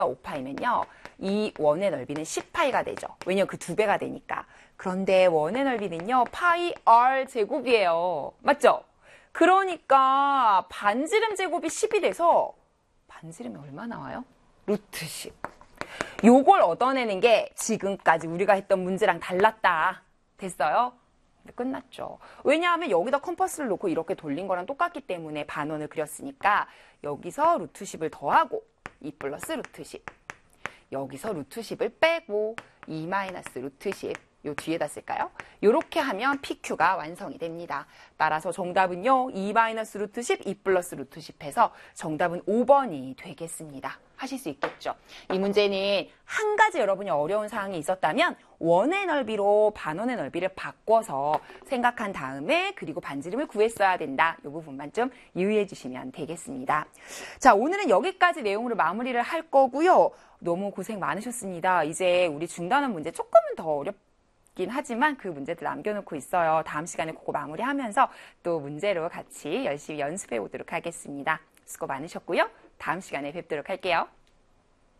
5파이면요. 이 원의 넓이는 10파이가 되죠. 왜냐면 그 2배가 되니까. 그런데 원의 넓이는요. 파이 r 제곱이에요. 맞죠? 그러니까 반지름 제곱이 10이 돼서 반지름이 얼마 나와요? 루트 10. 요걸 얻어내는 게 지금까지 우리가 했던 문제랑 달랐다. 됐어요? 끝났죠. 왜냐하면 여기다 컴퍼스를 놓고 이렇게 돌린 거랑 똑같기 때문에 반원을 그렸으니까 여기서 루트 10을 더하고 2 플러스 루트 10. 여기서 루트 10을 빼고 2 마이너스 루트 10. 요 뒤에다 쓸까요? 요렇게 하면 PQ가 완성이 됩니다. 따라서 정답은요. 2 마이너스 루트 10, 2 플러스 루트 10 해서 정답은 5번이 되겠습니다. 하실 수 있겠죠. 이 문제는 한 가지 여러분이 어려운 사항이 있었다면 원의 넓이로 반원의 넓이를 바꿔서 생각한 다음에 그리고 반지름을 구했어야 된다. 이 부분만 좀 유의해 주시면 되겠습니다. 자, 오늘은 여기까지 내용으로 마무리를 할 거고요. 너무 고생 많으셨습니다. 이제 우리 중단원 문제 조금은 더 어렵긴 하지만 그 문제들 남겨놓고 있어요. 다음 시간에 그거 마무리하면서 또 문제로 같이 열심히 연습해 보도록 하겠습니다. 수고 많으셨고요. 다음 시간에 뵙도록 할게요.